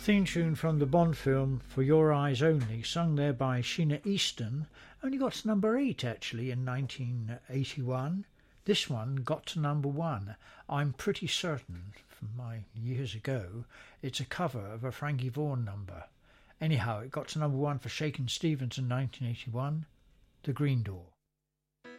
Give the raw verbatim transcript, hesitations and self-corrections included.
Theme tune from the Bond film For Your Eyes Only, sung there by Sheena Easton, only got to number eight actually in nineteen eighty-one. This one got to number one. I'm pretty certain, from my years ago, it's a cover of a Frankie Vaughan number. Anyhow, it got to number one for Shakin' Stevens in nineteen eighty-one, The Green Door.